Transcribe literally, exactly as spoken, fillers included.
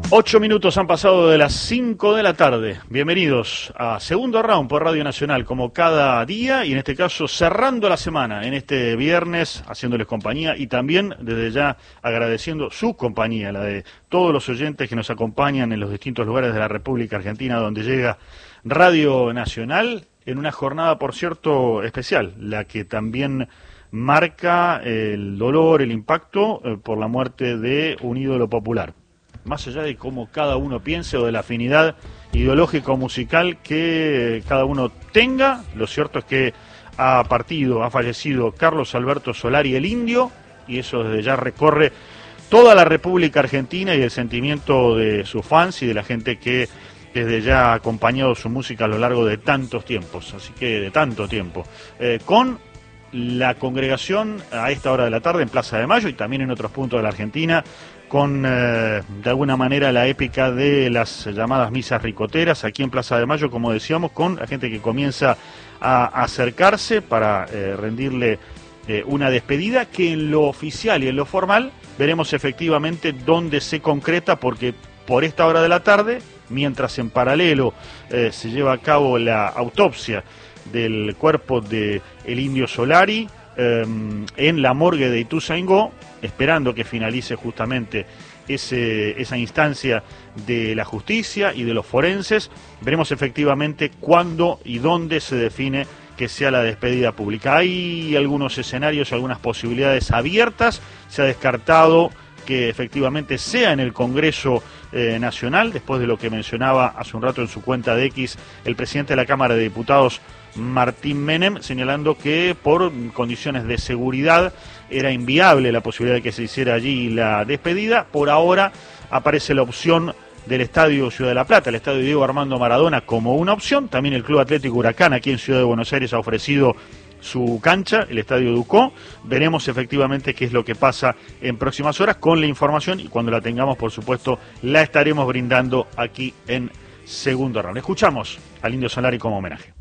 Ocho minutos han pasado de las cinco de la tarde. Bienvenidos a Segundo Round por Radio Nacional, como cada día, y en este caso cerrando la semana, en este viernes, haciéndoles compañía y también desde ya agradeciendo su compañía, la de todos los oyentes que nos acompañan en los distintos lugares de la República Argentina donde llega Radio Nacional, en una jornada, por cierto, especial, la que también marca el dolor, el impacto eh, por la muerte de un ídolo popular. Más allá de cómo cada uno piense o de la afinidad ideológica o musical que cada uno tenga, lo cierto es que ha partido, ha fallecido Carlos Alberto Solari, el Indio, y eso desde ya recorre toda la República Argentina y el sentimiento de sus fans y de la gente que desde ya ha acompañado su música a lo largo de tantos tiempos, así que de tanto tiempo, eh, con la congregación a esta hora de la tarde en Plaza de Mayo y también en otros puntos de la Argentina, con eh, de alguna manera la épica de las llamadas misas ricoteras aquí en Plaza de Mayo, como decíamos, con la gente que comienza a acercarse para eh, rendirle eh, una despedida que en lo oficial y en lo formal veremos efectivamente dónde se concreta, porque por esta hora de la tarde, mientras en paralelo eh, se lleva a cabo la autopsia del cuerpo de el Indio Solari eh, en la morgue de Ituzaingó, esperando que finalice justamente ese, esa instancia de la justicia y de los forenses, veremos efectivamente cuándo y dónde se define que sea la despedida pública. Hay algunos escenarios, algunas posibilidades abiertas, se ha descartado que efectivamente sea en el Congreso eh, Nacional, después de lo que mencionaba hace un rato en su cuenta de X el presidente de la Cámara de Diputados, Martín Menem, señalando que por condiciones de seguridad era inviable la posibilidad de que se hiciera allí la despedida. Por ahora aparece la opción del Estadio Ciudad de la Plata, el Estadio Diego Armando Maradona, como una opción. También el Club Atlético Huracán aquí en Ciudad de Buenos Aires ha ofrecido su cancha, el Estadio Ducó. Veremos efectivamente qué es lo que pasa en próximas horas con la información, y cuando la tengamos, por supuesto, la estaremos brindando aquí en Segundo Round. Escuchamos al Indio Solari como homenaje.